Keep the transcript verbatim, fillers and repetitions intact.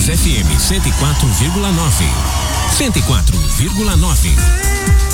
Voz F M cento e quatro vírgula nove. cento e quatro vírgula nove.